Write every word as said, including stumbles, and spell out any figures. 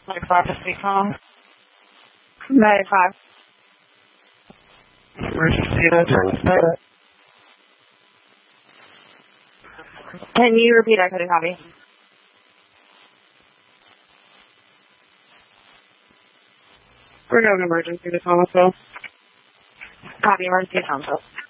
ninety-five to speak on. ninety-five. Where's your seat address? Can you repeat? I couldn't copy. We're going emergency to Thomasville. Copy emergency to Thomasville.